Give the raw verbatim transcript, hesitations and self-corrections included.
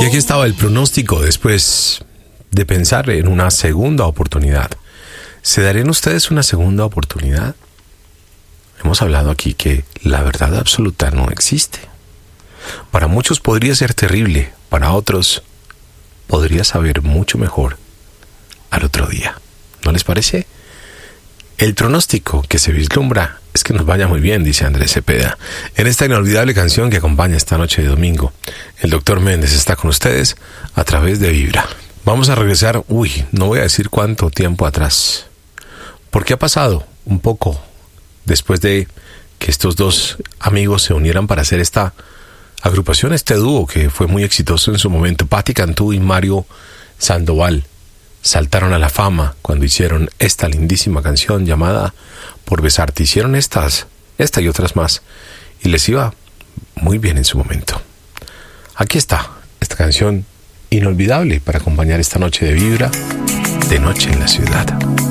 Y aquí estaba el pronóstico después de pensar en una segunda oportunidad. ¿Se darían ustedes una segunda oportunidad? Hemos hablado aquí que la verdad absoluta no existe. Para muchos podría ser terrible, para otros podría saber mucho mejor al otro día. ¿No les parece? El pronóstico que se vislumbra es que nos vaya muy bien, dice Andrés Cepeda. En esta inolvidable canción que acompaña esta noche de domingo, el doctor Méndez está con ustedes a través de Vibra. Vamos a regresar, uy, no voy a decir cuánto tiempo atrás, porque ha pasado un poco después de que estos dos amigos se unieran para hacer esta agrupación, este dúo que fue muy exitoso en su momento. Patti Cantú y Mario Sandoval saltaron a la fama cuando hicieron esta lindísima canción llamada Por Besarte. Hicieron estas, esta y otras más, y les iba muy bien en su momento. Aquí está, esta canción inolvidable para acompañar esta noche de Vibra, de Noche en la Ciudad.